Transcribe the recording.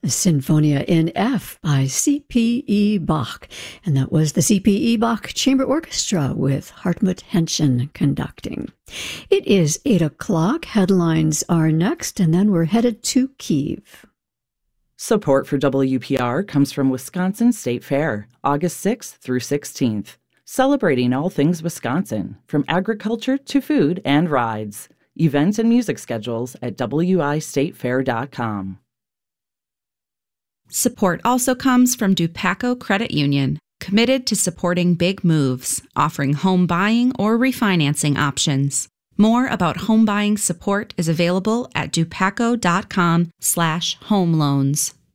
Sinfonia in F by C.P.E. Bach. And that was the C.P.E. Bach Chamber Orchestra with Hartmut Henschen conducting. It is 8 o'clock. Headlines are next, and then we're headed to Kyiv. Support for WPR comes from Wisconsin State Fair, August 6th through 16th. Celebrating all things Wisconsin, from agriculture to food and rides. Events and music schedules at wistatefair.com. Support also comes from Dupaco Credit Union, committed to supporting big moves, offering home buying or refinancing options. More about home buying support is available at dupaco.com/home loans.